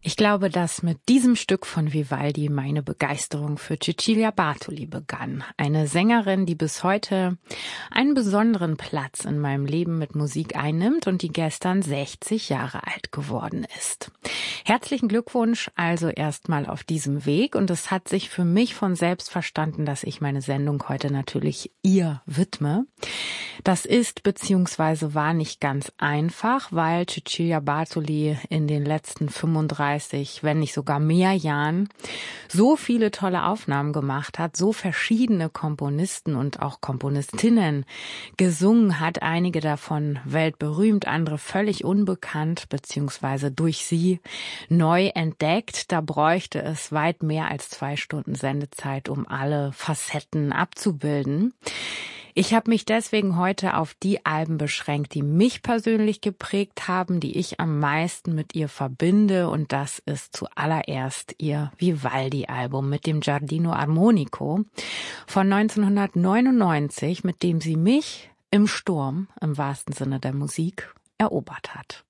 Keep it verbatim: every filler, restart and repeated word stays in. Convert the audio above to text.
Ich glaube, dass mit diesem Stück von Vivaldi meine Begeisterung für Cecilia Bartoli begann. Eine Sängerin, die bis heute einen besonderen Platz in meinem Leben mit Musik einnimmt und die gestern sechzig Jahre alt geworden ist. Herzlichen Glückwunsch also erstmal auf diesem Weg, und es hat sich für mich von selbst verstanden, dass ich meine Sendung heute natürlich ihr widme. Das ist bzw. war nicht ganz einfach, weil Cecilia Bartoli in den letzten fünfunddreißig, wenn nicht sogar mehr Jahren so viele tolle Aufnahmen gemacht hat, so verschiedene Komponisten und auch Komponistinnen gesungen hat, einige davon weltberühmt, andere völlig unbekannt bzw. durch sie neu entdeckt. Da bräuchte es weit mehr als zwei Stunden Sendezeit, um alle Facetten abzubilden. Ich habe mich deswegen heute auf die Alben beschränkt, die mich persönlich geprägt haben, die ich am meisten mit ihr verbinde, und das ist zuallererst ihr Vivaldi-Album mit dem Giardino Armonico von neunzehnhundertneunundneunzig, mit dem sie mich im Sturm, im wahrsten Sinne der Musik, erobert hat.